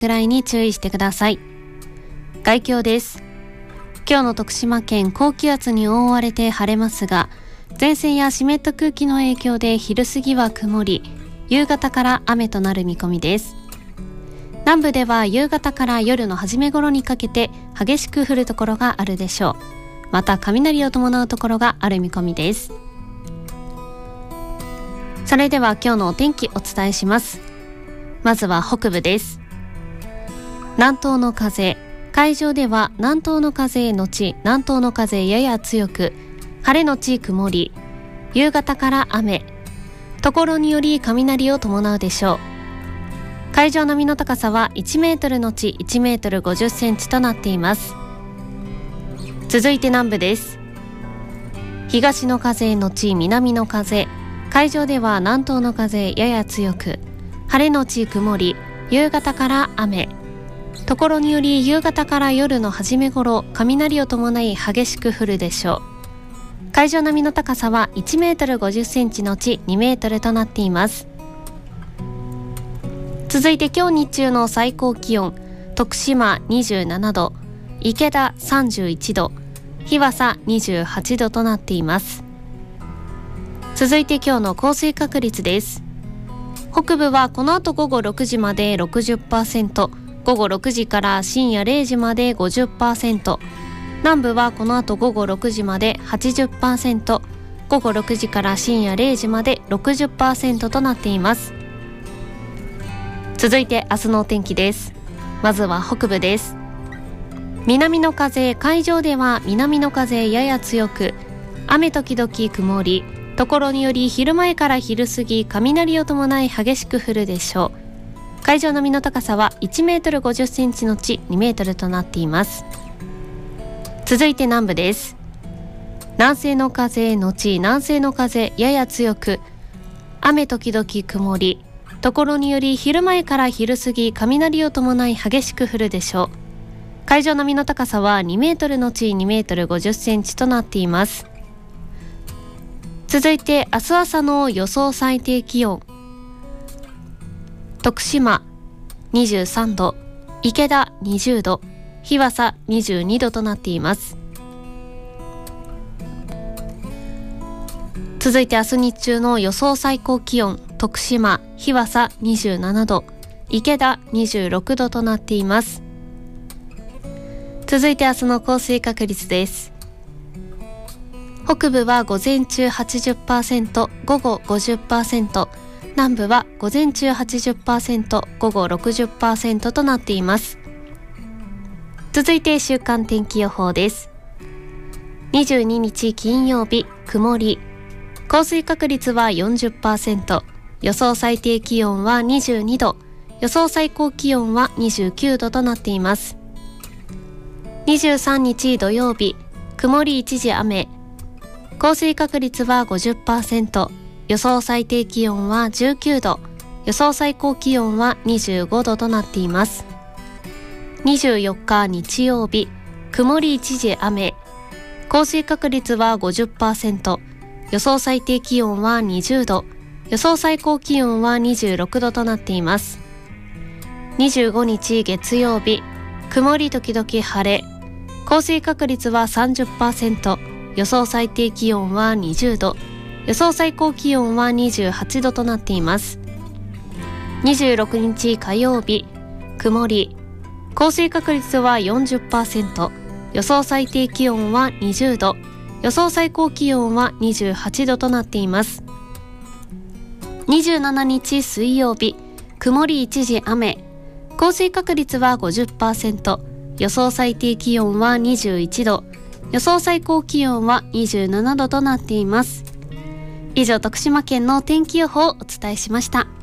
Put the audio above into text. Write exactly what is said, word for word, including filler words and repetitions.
ぐらいに注意してください。概況です。今日の徳島県、高気圧に覆われて晴れますが、前線や湿った空気の影響で昼過ぎは曇り、夕方から雨となる見込みです。南部では夕方から夜の初め頃にかけて激しく降るところがあるでしょう。また雷を伴うところがある見込みです。それでは今日のお天気お伝えします。まずは北部です。南東の風、海上では南東の風のち南東の風やや強く、晴れのち曇り、夕方から雨、ところにより雷を伴うでしょう。海上波の高さはいちメートルのちいちメートルごじゅっセンチとなっています。続いて南部です。東の風のち南の風、海上では南東の風やや強く、晴れのち曇り、夕方から雨、ところにより夕方から夜の初め頃雷を伴い激しく降るでしょう。海上波の高さはいちメートルごじゅっセンチのちにメートルとなっています。続いて今日日中の最高気温、徳島にじゅうななど、池田さんじゅういちど、日和佐にじゅうはちどとなっています。続いて今日の降水確率です。北部はこの後午後ろくじまで ろくじゅっパーセント、午後ろくじから深夜れいじまで ごじゅっパーセント、南部はこの後午後ろくじまで はちじゅっパーセント、午後ろくじから深夜れいじまで ろくじゅっパーセント となっています。続いて明日のお天気です。まずは北部です。南の風、海上では南の風やや強く、雨時々曇り、ところにより昼前から昼過ぎ雷を伴い激しく降るでしょう。海上波の高さはいちメートルごじゅっセンチのちにメートルとなっています。続いて南部です。南西の風のち南西の風やや強く、雨時々曇り、ところにより昼前から昼過ぎ雷を伴い激しく降るでしょう。海上波の高さはにメートルのちにメートルごじゅっセンチとなっています。続いて明日朝の予想最低気温、徳島にじゅうさんど、池田にじゅうど、日和佐にじゅうにどとなっています。続いて明日日中の予想最高気温、徳島、日和佐にじゅうななど、池田にじゅうろくどとなっています。続いて明日の降水確率です。北部は午前中 はちじゅっパーセント、午後 ごじゅっパーセント、南部は午前中 はちじゅっパーセント、午後 ろくじゅっパーセント となっています。続いて週間天気予報です。にじゅうににち金曜日、曇り、降水確率は よんじゅっパーセント、予想最低気温はにじゅうにど、予想最高気温はにじゅうきゅうどとなっています。にじゅうさんにち土曜日、曇り一時雨、降水確率は ごじゅっパーセント、予想最低気温はじゅうきゅうど、予想最高気温はにじゅうごどとなっています。にじゅうよっか日曜日、曇り一時雨、降水確率は ごじゅっパーセント、予想最低気温はにじゅうど、予想最高気温はにじゅうろくどとなっています。にじゅうごにち月曜日、曇り時々晴れ、降水確率は さんじゅっパーセント、予想最低気温はにじゅうど、予想最高気温はにじゅうはちどとなっています。にじゅうろくにち火曜日、曇り、降水確率は よんじゅっパーセント、予想最低気温はにじゅうど、予想最高気温はにじゅうはちどとなっています。にじゅうしちにち水曜日、曇り一時雨、降水確率は ごじゅっパーセント、予想最低気温はにじゅういちど、予想最高気温はにじゅうななどとなっています。以上、徳島県の天気予報をお伝えしました。